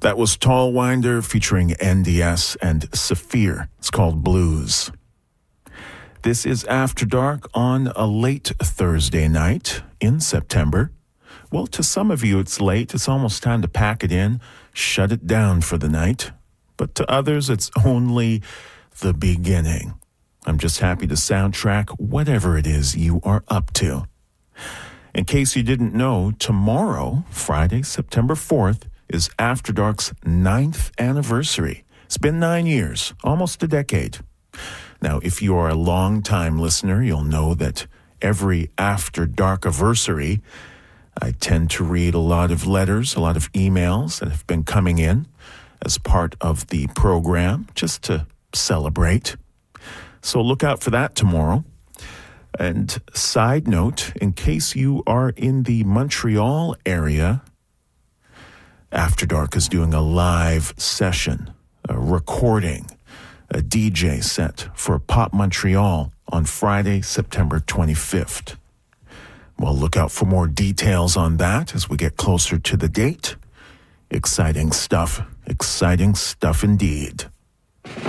That was Tallwinder featuring NDS and Saphir. It's called Blues. This is After Dark on a late Thursday night in September. Well, to some of you it's late. It's almost time to pack it in, shut it down for the night. But to others, it's only the beginning. I'm just happy to soundtrack whatever it is you are up to. In case you didn't know, tomorrow, Friday, September 4th, is After Dark's 9th anniversary. It's been 9 years, almost a decade. Now, if you are a long-time listener, you'll know that every After Dark-iversary, I tend to read a lot of letters, a lot of emails that have been coming in as part of the program, just to celebrate. So look out for that tomorrow. And side note, in case you are in the Montreal area, After Dark is doing a live session, a recording, a DJ set for Pop Montreal on Friday, September 25th. Well, look out for more details on that as we get closer to the date. Exciting stuff indeed.